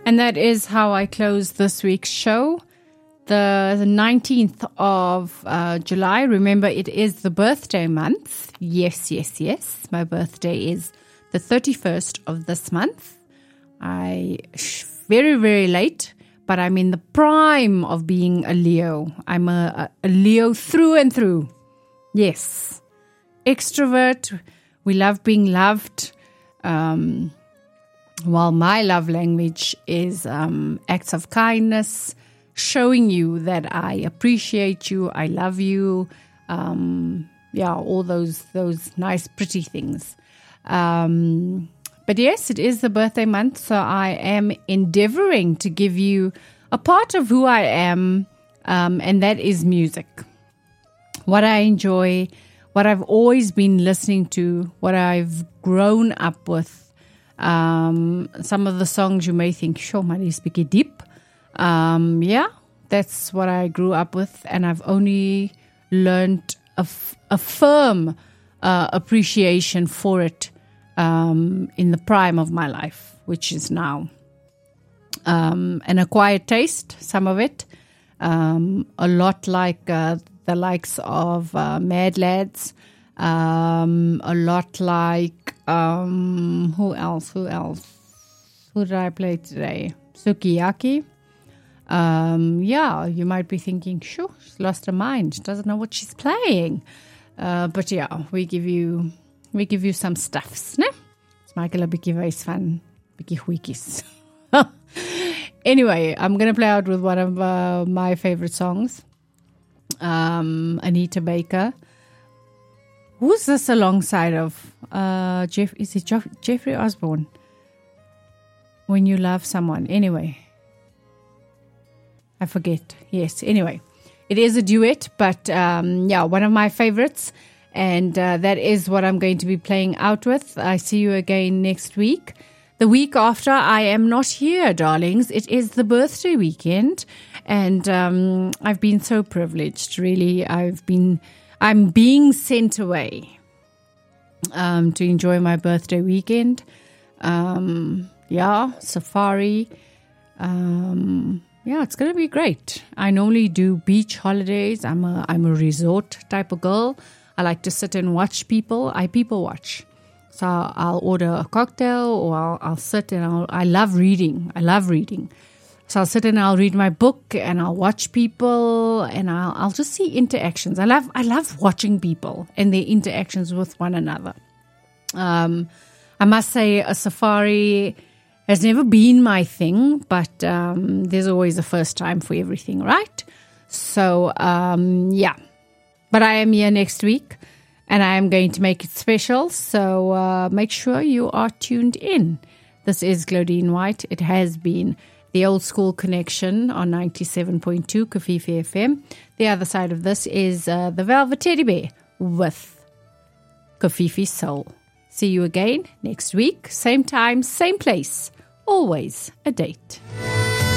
And that is how I close this week's show. The 19th of July. Remember, it is the birthday month. Yes. My birthday is the 31st of this month. Very, very late, but I'm in the prime of being a Leo. I'm a Leo through and through. Yes. Extrovert. We love being loved. While my love language is acts of kindness, showing you that I appreciate you, I love you, all those nice, pretty things. But yes, it is the birthday month, so I am endeavoring to give you a part of who I am, and that is music. What I enjoy, what I've always been listening to, what I've grown up with. Some of the songs you may think, sure, man, is speaking deep. That's what I grew up with, and I've only learned a firm appreciation for it in the prime of my life, which is now. An acquired taste, some of it. A lot like the likes of Mad Lads. A lot like who else? Who did I play today? Sukiyaki. You might be thinking, sure, she's lost her mind. She doesn't know what she's playing. But yeah, we give you some stuffs, né? It's maak hulle bietjie wys van bietjie goedjies. Anyway, I'm going to play out with one of my favorite songs. Anita Baker. Who's this alongside of? Is it Jeffrey Osborne? When you love someone. Anyway. I forget. Yes. Anyway. It is a duet, but one of my favorites. And that is what I'm going to be playing out with. I see you again next week. The week after, I am not here, darlings. It is the birthday weekend. And I've been so privileged, really. I'm being sent away to enjoy my birthday weekend. Safari. It's going to be great. I normally do beach holidays. I'm a resort type of girl. I like to sit and watch people. I people watch. So I'll order a cocktail, or I'll sit and I love reading. So I'll sit and I'll read my book, and I'll watch people, and I'll just see interactions. I love watching people and their interactions with one another. I must say a safari has never been my thing, but there's always a first time for everything, right? So, But I am here next week, and I am going to make it special. So make sure you are tuned in. This is Claudine White. It has been the Old School Connection on 97.2 Kofifi FM. The other side of this is the Velvet Teddy Bear with Kofifi Soul. See you again next week. Same time, same place. Always a date.